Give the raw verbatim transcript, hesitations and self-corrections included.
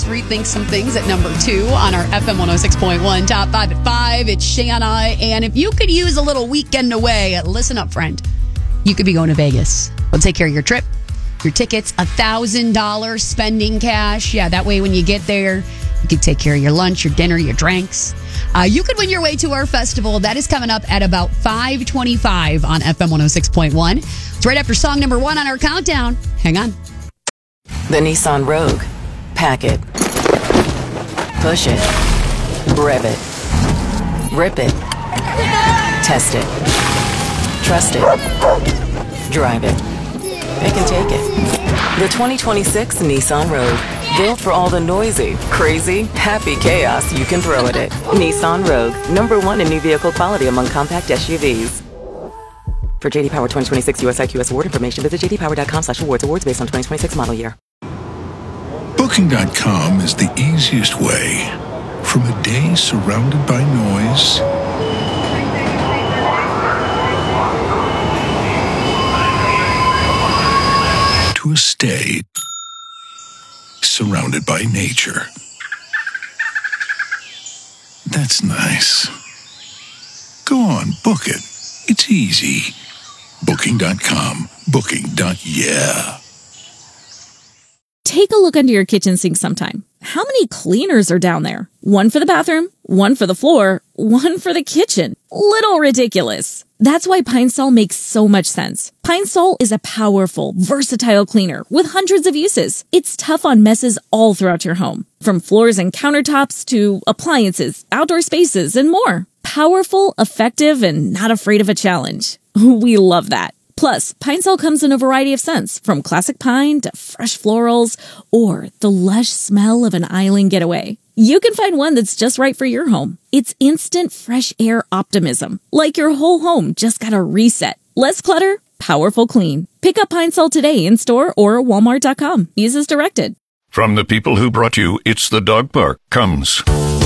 rethink some things at number two on our F M one oh six point one Top five at five. It's Shanna. And if you could use a little weekend away, listen up, friend. You could be going to Vegas. We'll take care of your trip, your tickets, one thousand dollars spending cash. Yeah, that way when you get there, you can take care of your lunch, your dinner, your drinks. Uh, you could win your way to our festival. That is coming up at about five twenty-five on F M one oh six point one. It's right after song number one on our countdown. Hang on. The Nissan Rogue. Pack it. Push it. Rev it. Rip it. Test it. Trust it. Drive it. Pick and take it. The twenty twenty-six Nissan Rogue. Built for all the noisy, crazy, happy chaos you can throw at it. Nissan Rogue. Number one in new vehicle quality among compact S U Vs. For J D Power twenty twenty-six U S I Q S award information, visit j d power dot com slash awards. Awards based on twenty twenty-six model year. Booking dot com is the easiest way. From a day surrounded by noise to a stay surrounded by nature. That's nice. Go on, book it. It's easy. Booking dot com. Booking. Yeah. Take a look under your kitchen sink sometime. How many cleaners are down there? One for the bathroom, one for the floor, one for the kitchen. Little ridiculous. That's why Pine Sol makes so much sense. Pine Sol is a powerful, versatile cleaner with hundreds of uses. It's tough on messes all throughout your home, from floors and countertops to appliances, outdoor spaces, and more. Powerful, effective, and not afraid of a challenge. We love that. Plus, Pine Sol comes in a variety of scents, from classic pine to fresh florals or the lush smell of an island getaway. You can find one that's just right for your home. It's instant fresh air optimism, like your whole home just got a reset. Less clutter, powerful clean. Pick up Pine Sol today in store or walmart dot com. Use as directed. From the people who brought you It's the Dog Park comes